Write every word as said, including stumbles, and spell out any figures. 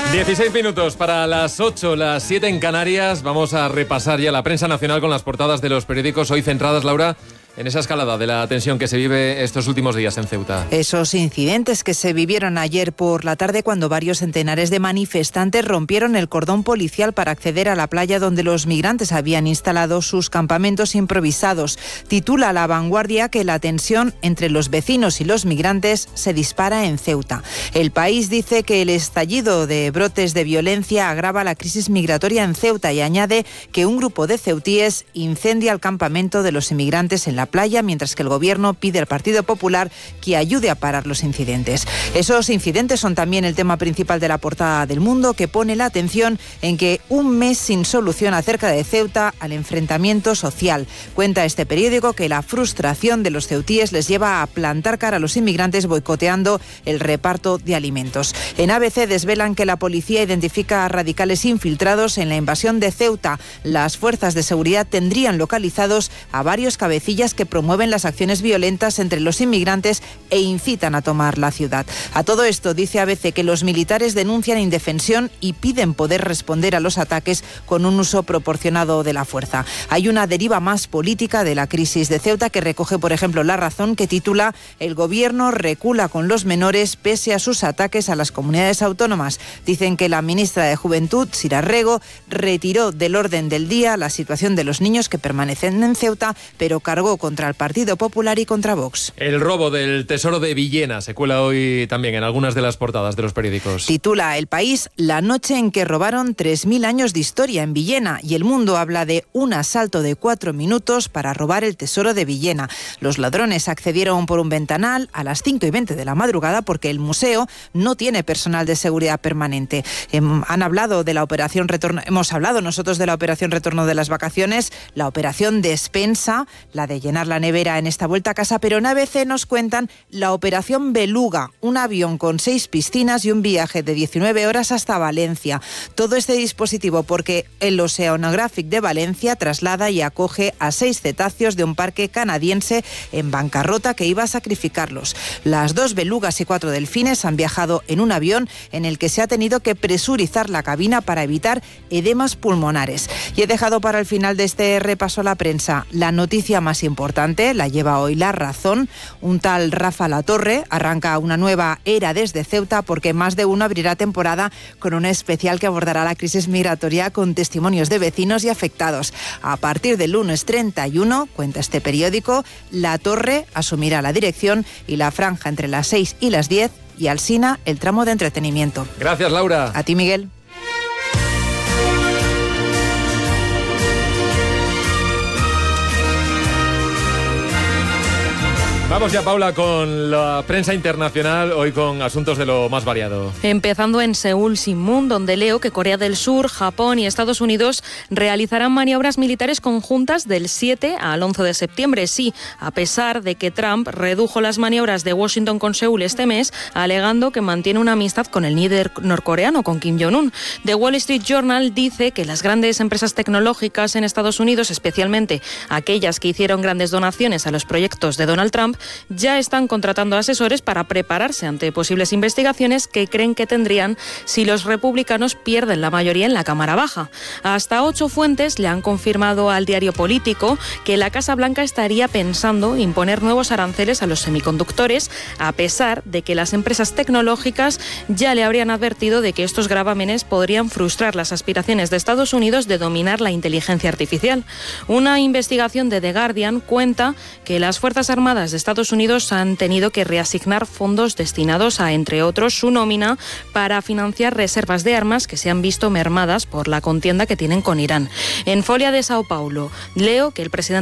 dieciséis minutos para las ocho, las siete en Canarias. Vamos a repasar ya la prensa nacional con las portadas de los periódicos hoy centradas, Laura, en esa escalada de la tensión que se vive estos últimos días en Ceuta. Esos incidentes que se vivieron ayer por la tarde cuando varios centenares de manifestantes rompieron el cordón policial para acceder a la playa donde los migrantes habían instalado sus campamentos improvisados. Titula La Vanguardia que la tensión entre los vecinos y los migrantes se dispara en Ceuta. El País dice que el estallido de brotes de violencia agrava la crisis migratoria en Ceuta y añade que un grupo de ceutíes incendia el campamento de los inmigrantes en la playa, mientras que el Gobierno pide al Partido Popular que ayude a parar los incidentes. Esos incidentes son también el tema principal de la portada del Mundo, que pone la atención en que un mes sin solución acerca de Ceuta al enfrentamiento social. Cuenta este periódico que la frustración de los ceutíes les lleva a plantar cara a los inmigrantes boicoteando el reparto de alimentos. En A B C desvelan que la policía identifica a radicales infiltrados en la invasión de Ceuta. Las fuerzas de seguridad tendrían localizados a varios cabecillas que promueven las acciones violentas entre los inmigrantes e incitan a tomar la ciudad. A todo esto dice A B C que los militares denuncian indefensión y piden poder responder a los ataques con un uso proporcionado de la fuerza. Hay una deriva más política de la crisis de Ceuta que recoge, por ejemplo, La Razón, que titula El Gobierno recula con los menores pese a sus ataques a las comunidades autónomas. Dicen que la ministra de Juventud, Sira Rego, retiró del orden del día la situación de los niños que permanecen en Ceuta, pero cargó con contra el Partido Popular y contra Vox. El robo del tesoro de Villena se cuela hoy también en algunas de las portadas de los periódicos. Titula El País La noche en que robaron tres mil años de historia en Villena, y El Mundo habla de un asalto de cuatro minutos para robar el tesoro de Villena. Los ladrones accedieron por un ventanal a las cinco y veinte de la madrugada porque el museo no tiene personal de seguridad permanente. Eh, han hablado de la operación retorno, hemos hablado nosotros de la operación retorno de las vacaciones, la operación despensa, la de llenar la nevera en esta vuelta a casa, pero en A B C nos cuentan la operación Beluga, un avión con seis piscinas y un viaje de diecinueve horas hasta Valencia. Todo este dispositivo porque el Oceanographic de Valencia traslada y acoge a seis cetáceos de un parque canadiense en bancarrota que iba a sacrificarlos. Las dos belugas y cuatro delfines han viajado en un avión en el que se ha tenido que presurizar la cabina para evitar edemas pulmonares. Y he dejado para el final de este repaso a la prensa la noticia más importante. La lleva hoy La Razón. Un tal Rafa Latorre arranca una nueva era desde Ceuta porque más de uno abrirá temporada con un especial que abordará la crisis migratoria con testimonios de vecinos y afectados. A partir del lunes treinta y uno, cuenta este periódico, Latorre asumirá la dirección y la franja entre las seis y las diez y Alsina el tramo de entretenimiento. Gracias, Laura. A ti, Miguel. Vamos ya, Paula, con la prensa internacional, hoy con asuntos de lo más variado. Empezando en Seúl, Sinmun, donde leo que Corea del Sur, Japón y Estados Unidos realizarán maniobras militares conjuntas del siete al once de septiembre. Sí, a pesar de que Trump redujo las maniobras de Washington con Seúl este mes, alegando que mantiene una amistad con el líder norcoreano, con Kim Jong-un. The Wall Street Journal dice que las grandes empresas tecnológicas en Estados Unidos, especialmente aquellas que hicieron grandes donaciones a los proyectos de Donald Trump, ya están contratando asesores para prepararse ante posibles investigaciones que creen que tendrían si los republicanos pierden la mayoría en la Cámara Baja. Hasta ocho fuentes le han confirmado al diario Político que la Casa Blanca estaría pensando imponer nuevos aranceles a los semiconductores, a pesar de que las empresas tecnológicas ya le habrían advertido de que estos gravámenes podrían frustrar las aspiraciones de Estados Unidos de dominar la inteligencia artificial. Una investigación de The Guardian cuenta que las Fuerzas Armadas de Estados Unidos han tenido que reasignar fondos destinados a, entre otros, su nómina para financiar reservas de armas que se han visto mermadas por la contienda que tienen con Irán. En Folia de Sao Paulo leo que el presidente